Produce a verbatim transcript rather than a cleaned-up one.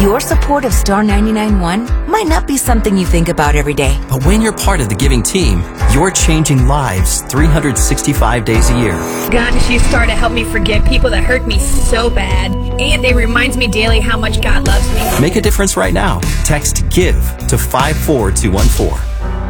Your support of Star ninety-nine one might not be something you think about every day. But when you're part of the giving team, you're changing lives three hundred sixty-five days a year. Gosh, you start to help me forgive people that hurt me so bad. And it reminds me daily how much God loves me. Make a difference right now. Text GIVE to five four two one four.